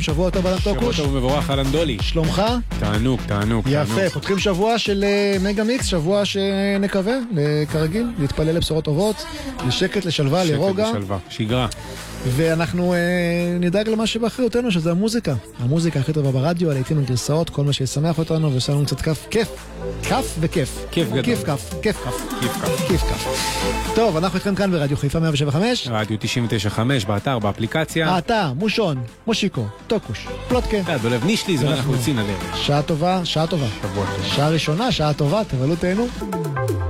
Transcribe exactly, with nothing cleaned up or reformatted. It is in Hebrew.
שבוע טוב אלן טוקוש. שבוע טוב ומבורך אלן דולי. שלומך? תענוג, תענוג. יפה, פותחים שבוע של מגה מיקס, שבוע שנקווה, כרגיל, להתפלל לבשורות טובות, לשקט, לשלווה, לרוגע. שקט, לשלווה, שגרה. ואנחנו אה, נדאג למה שבאחריותנו, שזה המוזיקה. המוזיקה הכי טובה ברדיו, הלעיתים הגרסאות, כל מה שישמח אותנו, ועושה לנו קצת כיף. כיף. כיף וכיף. כיף גדול. כיף כף. כיף כף. כיף כף. כיף כף. טוב, אנחנו איתכם כאן ברדיו חיפה מאה שבע וחמש. רדיו תשעים ותשע חמש, באתר, באפליקציה. אתה, מושון, מושיקו, טוקוש, פלוטקה. אתה, בלב נישלי, זה אנחנו יוצאים לדרך. שעה טובה, שעה טובה. שבוע טוב. שעה ראשונה, שעה טובה, תבלו תהנו.